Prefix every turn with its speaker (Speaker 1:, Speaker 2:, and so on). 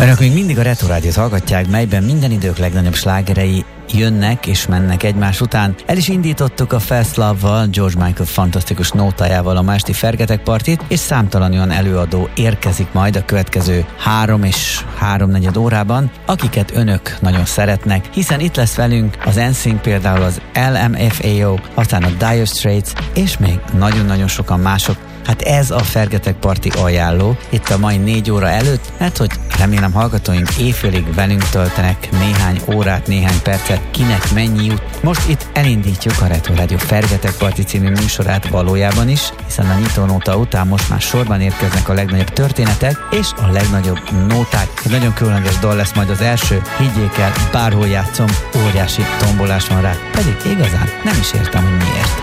Speaker 1: Önök még mindig a Retro Rádiót hallgatják, melyben minden idők legnagyobb slágerei jönnek és mennek egymás után. El is indítottuk a Fast Love-val, George Michael fantasztikus nótájával a ma esti Fergetek Partit, és számtalan olyan előadó érkezik majd a következő 3 és 3/4 órában, akiket önök nagyon szeretnek, hiszen itt lesz velünk az NSYNC, például az LMFAO, aztán a Dire Straits, és még nagyon-nagyon sokan mások. Hát ez a Fergetek Parti ajánló itt a mai 4 óra előtt, mert hogy remélem hallgatóink éjfélig velünk töltenek néhány órát, néhány percet, kinek mennyi jut. Most itt elindítjuk a Retro Rádió Fergetek Parti című műsorát valójában is, hiszen a nyitónóta után most már sorban érkeznek a legnagyobb történetek és a legnagyobb nóták. Egy nagyon különleges dal lesz majd az első, higgyék el, bárhol játszom, óriási tombolás van rá, pedig igazán nem is értem, hogy miért.